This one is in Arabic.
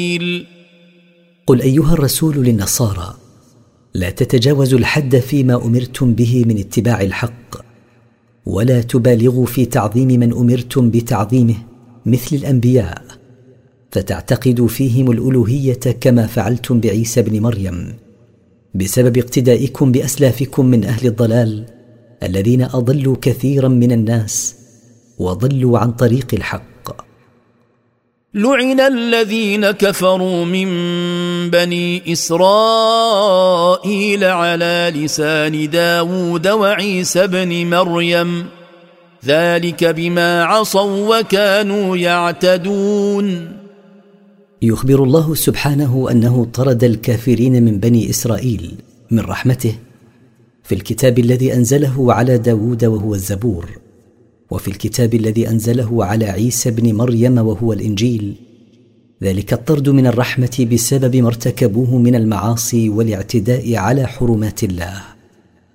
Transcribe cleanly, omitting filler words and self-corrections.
قل أيها الرسول للنصارى: لا تتجاوزوا الحد فيما أمرتم به من اتباع الحق، ولا تبالغوا في تعظيم من أمرتم بتعظيمه مثل الأنبياء، فتعتقدوا فيهم الألوهية كما فعلتم بعيسى بن مريم، بسبب اقتدائكم بأسلافكم من أهل الضلال الذين أضلوا كثيرا من الناس وضلوا عن طريق الحق. لعن الذين كفروا من بني إسرائيل على لسان داود وعيسى بن مريم، ذلك بما عصوا وكانوا يعتدون. يخبر الله سبحانه أنه طرد الكافرين من بني إسرائيل من رحمته في الكتاب الذي أنزله على داود وهو الزبور، وفي الكتاب الذي أنزله على عيسى بن مريم وهو الإنجيل، ذلك الطرد من الرحمة بسبب ما ارتكبوه من المعاصي والاعتداء على حرمات الله.